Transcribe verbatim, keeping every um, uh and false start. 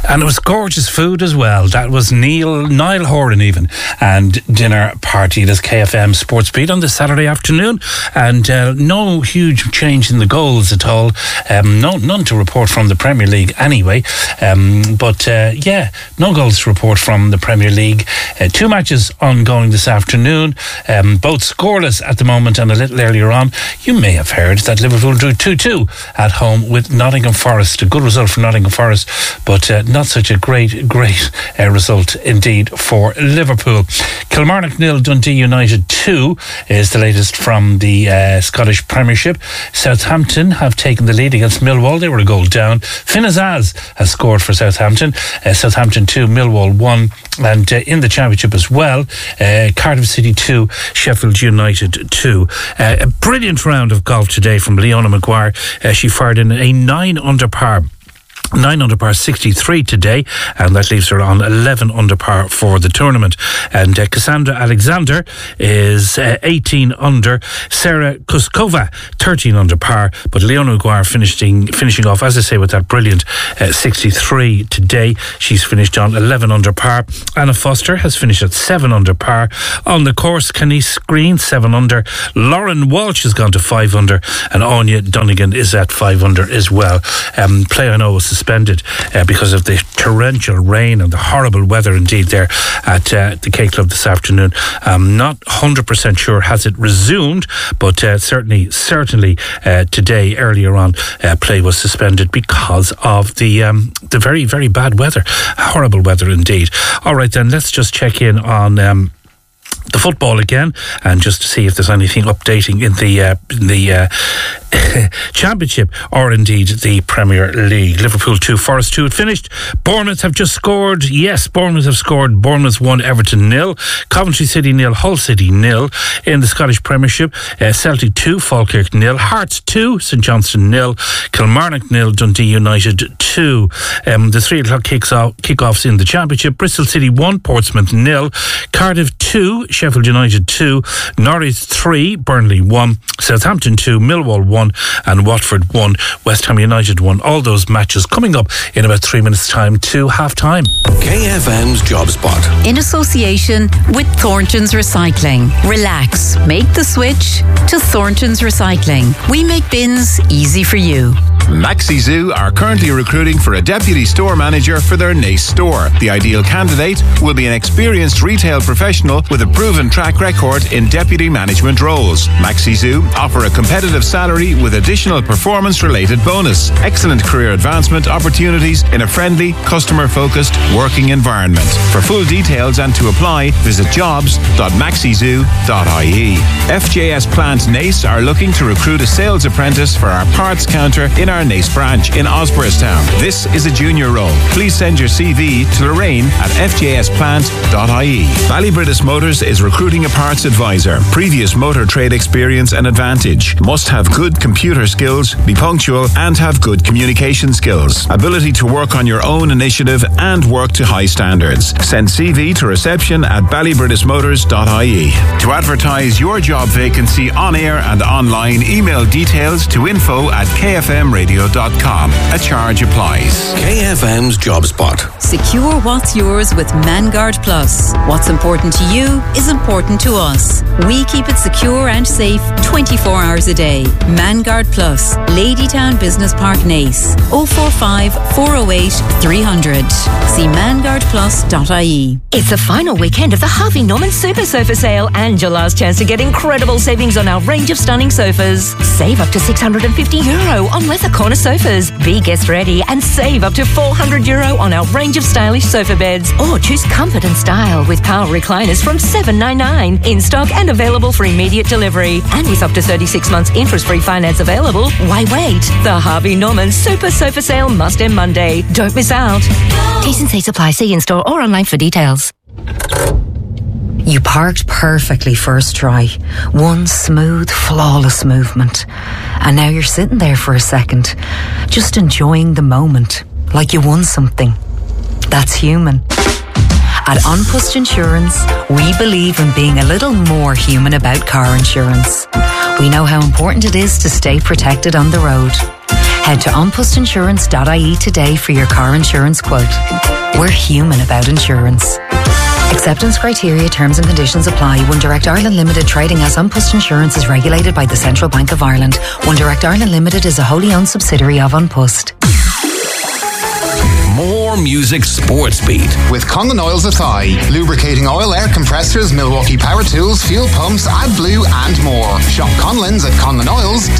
And it was gorgeous food as well. That was Neil, Niall Horan even, and Dinner Party. This K F M Sports Beat on this Saturday afternoon. And uh, no huge change in the goals at all. Um, no, none to report from the Premier League anyway. Um, but uh, yeah, no goals to report from the Premier League. Uh, two matches ongoing this afternoon. Um, both scoreless at the moment, and a little earlier on, you may have heard that Liverpool drew two two at home with Nottingham Forest. A good result for Nottingham Forest, but uh, not such a great, great uh, result indeed for Liverpool. Kilmarnock nil, Dundee United two is the latest from the uh, Scottish Premiership. Southampton have taken the lead against Millwall. They were a goal down. Finn Azaz has scored for Southampton. Uh, Southampton two, Millwall one. And uh, in the Championship as well, uh, Cardiff City two, Sheffield United two. Uh, a brilliant round of golf today from Leona Maguire. Uh, she fired in a nine under par. nine under par sixty-three today, and that leaves her on eleven under par for the tournament. And uh, Cassandra Alexander is uh, eighteen under. Sarah Kuskova thirteen under par, but Leona Maguire finishing finishing off, as I say, with that brilliant uh, sixty-three today. She's finished on eleven under par. Anna Foster has finished at seven under par. On the course, Canice Green seven under. Lauren Walsh has gone to five under, and Anya Dunnigan is at five under as well. Um, play I know was suspended uh, because of the torrential rain and the horrible weather indeed there at uh, the K Club this afternoon. I'm not one hundred percent sure has it resumed, but uh, certainly certainly uh, today earlier on uh, play was suspended because of the um, the very very bad weather. Horrible weather indeed. All right then, let's just check in on um, the football again, and just to see if there's anything updating in the uh, in the uh, Championship, or indeed the Premier League. Liverpool two, Forest two had finished. Bournemouth have just scored. Yes, Bournemouth have scored. Bournemouth one, Everton nil. Coventry City nil, Hull City nil. In the Scottish Premiership, uh, Celtic two, Falkirk nil. Hearts two, St Johnstone nil. Kilmarnock nil, Dundee United two. Um, the three o'clock kicks off, kickoffs in the Championship. Bristol City one, Portsmouth nil. Cardiff two, Sheffield United two. Norwich three, Burnley one. Southampton two, Millwall one. And Watford one, West Ham United one. All those matches coming up in about three minutes' time to half time. K F M's Job Spot, in association with Thornton's Recycling. Relax, make the switch to Thornton's Recycling. We make bins easy for you. Maxi Zoo are currently recruiting for a deputy store manager for their Nace store. The ideal candidate will be an experienced retail professional with a proven track record in deputy management roles. Maxi Zoo offer a competitive salary with additional performance-related bonus, excellent career advancement opportunities in a friendly, customer-focused working environment. For full details and to apply, visit jobs dot maxi zoo dot I E. F J S Plant Nace are looking to recruit a sales apprentice for our parts counter in our Nace branch in Osborstown. This is a junior role. Please send your C V to Lorraine at f j s plant dot I E. Ballybritis Motors is recruiting a parts advisor. Previous motor trade experience and advantage. Must have good computer skills, be punctual, and have good communication skills. Ability to work on your own initiative and work to high standards. Send C V to reception at ballybritis motors dot I E. To advertise your job vacancy on air and online, email details to info at k f m radio dot com. A charge applies. K F M's Job Spot. Secure what's yours with ManGuard Plus. What's important to you is important to us. We keep it secure and safe twenty-four hours a day. ManGuard Plus, Ladytown Business Park, Nace. oh four five, four oh eight, three hundred. See man guard plus dot I E. It's the final weekend of the Harvey Norman Super Sofa Sale and your last chance to get incredible savings on our range of stunning sofas. Save up to six hundred fifty euro on leather corner sofas. Be guest ready and save up to four hundred euro on our range of stylish sofa beds. Or choose comfort and style with power recliners from seven ninety-nine. In stock and available for immediate delivery. And with up to thirty-six months interest-free finance available, why wait? The Harvey Norman Super Sofa Sale must end Monday. Don't miss out. T's and C's apply. See in-store or online for details. You parked perfectly first try. One smooth, flawless movement. And now you're sitting there for a second, just enjoying the moment, like you won something. That's human. At An Post Insurance, we believe in being a little more human about car insurance. We know how important it is to stay protected on the road. Head to an post insurance dot I E today for your car insurance quote. We're human about insurance. Acceptance criteria, terms and conditions apply. One Direct Ireland Limited, trading as An Post Insurance, is regulated by the Central Bank of Ireland. One Direct Ireland Limited is a wholly owned subsidiary of An Post. More music sports beat. With Conlon Oils Athy. Lubricating oil, air compressors, Milwaukee power tools, fuel pumps, AdBlue and more. Shop Conlon's at conlon oils dot I E.